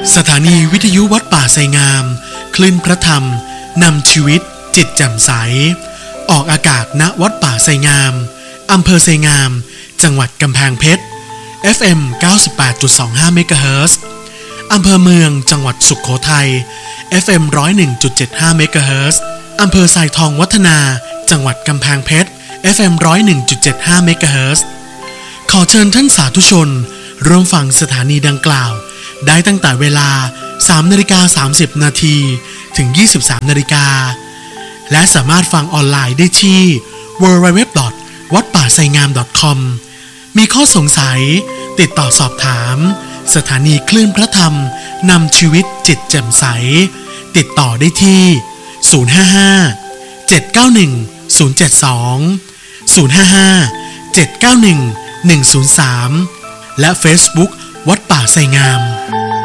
สถานีวิทยุวัดป่าไทรงามคลื่นพระธรรมนำชีวิตจิตแจ่มใสออกอากาศณวัดป่าไทรงามอำเภอไทรงามจังหวัดกำแพงเพชร FM 98.25 เมกะเฮิรตซ์อำเภอเมืองจังหวัดสุโขทัย FM 101.75 เมกะเฮิรตซ์อำเภอทรายทองวัฒนาจังหวัดกำแพงเพชร FM 101.75 เมกะเฮิรตซ์ขอเชิญท่านสาธุชนร่วมฟังสถานีดังกล่าวได้ตั้งแต่เวลา 3:30 นาทีถึง 23:00 นและสามารถฟังออนไลน์ได้ที่ www.wadpassaingam.com มีข้อสงสัยติดต่อสอบถามสถานีคลื่นพระธรรมนำชีวิตจิตแจ่มใสติดต่อได้ที่ 055 791 072 055 791 103และ Facebook วัดป่าไทรงาม